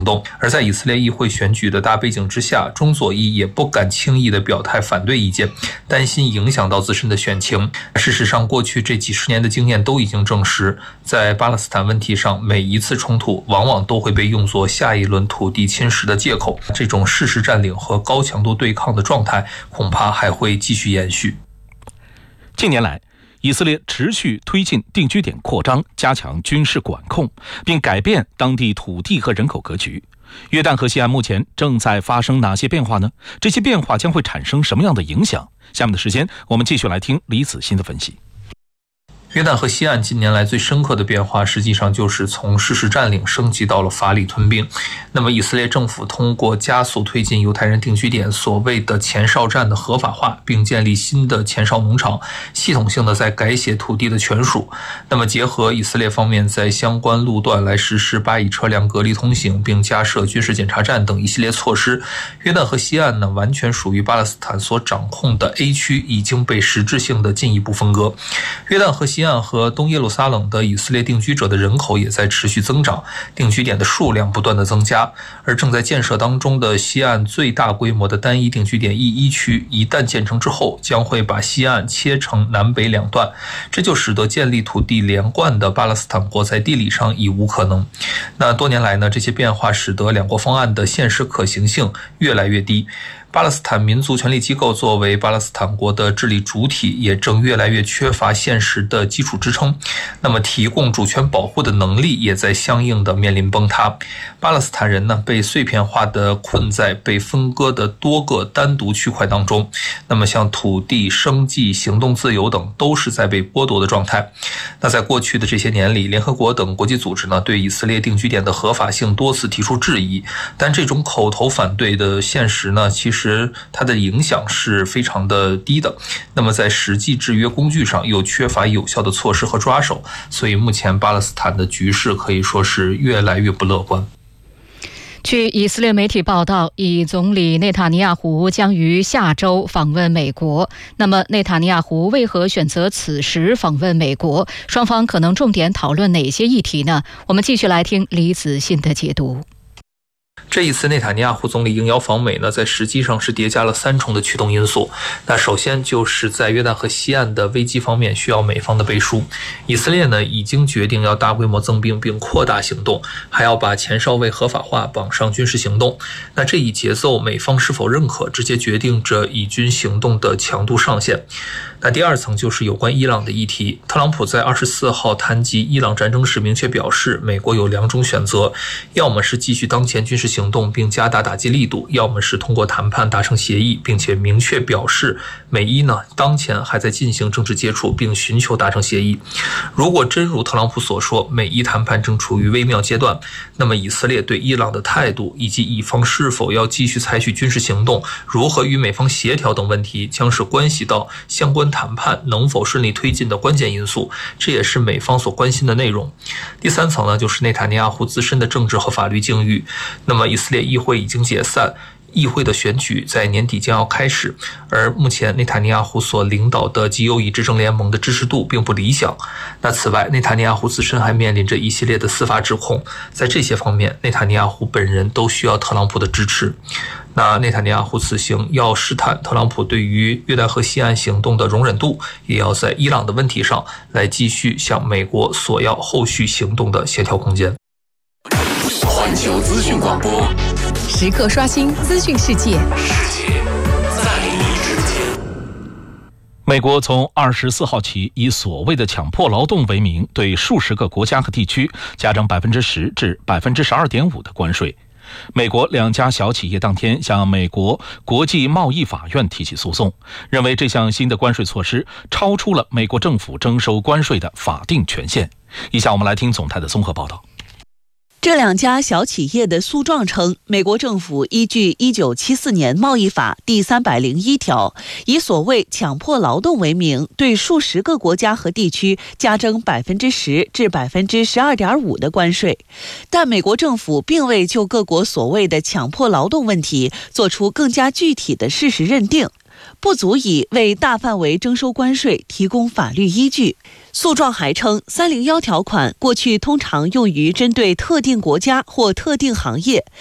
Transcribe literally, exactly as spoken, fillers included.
动。而在以色列议会选举的大背景之下，中左翼也不敢轻易的表态反对意见，担心影响到自身的选情。事实上，过去这几十年的经验都已经证实，在巴勒斯坦问题上，每一次冲突往往都会被用作下一轮土地侵蚀的借口。这种事实占领和高强度对抗的状态，恐怕还会继续延续。 近年来，以色列持续推进定居点扩张，加强军事管控，并改变当地土地和人口格局。约旦河西岸目前正在发生哪些变化呢？这些变化将会产生什么样的影响？下面的时间，我们继续来听李子欣的分析。 约旦河西岸近年来最深刻的变化，实际上就是从事实占领升级到了法理吞并。那么以色列政府通过加速推进犹太人定居点所谓的前哨站的合法化，并建立新的前哨农场，系统性的在改写土地的权属。那么结合以色列方面在相关路段来实施巴以车辆隔离通行，并加设军事检查站等一系列措施，约旦河西岸呢完全属于巴勒斯坦所掌控的 A 区已经被实质性的进一步分割。约旦河西岸和东耶路撒冷的以色列定居者的人口也在持续增长，定居点的数量不断的增加，而正在建设当中的西岸最大规模的单一定居点 E 一区，一旦建成之后，将会把西岸切成南北两段，这就使得建立土地连贯的巴勒斯坦国在地理上已无可能。那多年来呢，这些变化使得两国方案的现实可行性越来越低。巴勒斯坦民族权力机构作为巴勒斯坦国的治理主体，也正越来越缺乏现实的基础支撑，那么提供主权保护的能力也在相应的面临崩塌。巴勒斯坦人呢，被碎片化的困在被分割的多个单独区块当中，那么像土地、生计、行动自由等都是在被剥夺的状态。那在过去的这些年里，联合国等国际组织呢，对以色列定居点的合法性多次提出质疑，但这种口头反对的现实呢，其实其实它的影响是非常的低的，那么在实际制约工具上又缺乏有效的措施和抓手，所以目前巴勒斯坦的局势可以说是越来越不乐观。 据以色列媒体报道，以总理内塔尼亚胡将于下周访问美国。那么内塔尼亚胡为何选择此时访问美国？双方可能重点讨论哪些议题呢？我们继续来听李子欣的解读。 这一次内塔尼亚胡总理应邀访美呢，在实际上是叠加了三重的驱动因素。那首先就是在约旦河西岸的危机方面需要美方的背书。以色列呢已经决定要大规模增兵并扩大行动，还要把前哨位合法化绑上军事行动。那这一节奏美方是否认可，直接决定着以军行动的强度上限。那第二层就是有关伊朗的议题。特朗普在二十四号谈及伊朗战争时明确表示，美国有两种选择，要么是继续当前军事行动并加大打击力度，要么是通过谈判达成协议，并且明确表示美伊呢当前还在进行政治接触并寻求达成协议。如果真如特朗普所说，美伊谈判正处于微妙阶段，那么以色列对伊朗的态度以及以方是否要继续采取军事行动，如何与美方协调等问题，将是关系到相关谈判能否顺利推进的关键因素，这也是美方所关心的内容。第三层呢，就是内塔尼亚胡自身的政治和法律境遇。那么以色列议会已经解散，议会的选举在年底将要开始，而目前内塔尼亚胡所领导的极右翼执政联盟的支持度并不理想。那此外，内塔尼亚胡自身还面临着一系列的司法指控，在这些方面，内塔尼亚胡本人都需要特朗普的支持。那内塔尼亚胡此行要试探特朗普对于约旦河西岸行动的容忍度，也要在伊朗的问题上来继续向美国索要后续行动的协调空间。 环球资讯广播， 时刻刷新资讯世界， 世界在你之间。 美国从二十四号起，以所谓的强迫劳动为名，对数十个国家和地区加征百分之十至百分之十二点五的关税。美国两家小企业当天向美国国际贸易法院提起诉讼，认为这项新的关税措施超出了美国政府征收关税的法定权限。以下我们来听总台的综合报道。 这两家小企业的诉状称，美国政府依据一九七四年贸易法第三百零一条，以所谓强迫劳动为名，对数十个国家和地区加征百分之十至百分之十二点五的关税。但美国政府并未就各国所谓的强迫劳动问题做出更加具体的事实认定，不足以为大范围征收关税提供法律依据。 诉状还称，三零一条款过去通常用于针对特定国家或特定行业，